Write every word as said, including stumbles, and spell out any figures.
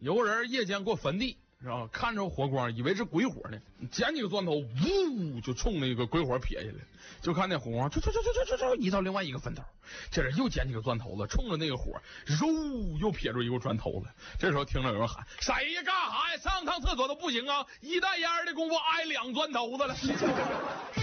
有个人夜间过坟地，是吧？看着火光，以为是鬼火呢，捡几个砖头，呜就冲那个鬼火撇下来，就看那火光，唰唰唰唰唰唰移到另外一个坟头。这人又捡几个砖头子，冲着那个火，揉又撇出一个砖头来。这时候听着有人喊：“谁呀？干啥呀？上趟厕所都不行啊！一袋烟的功夫挨两砖头子了。”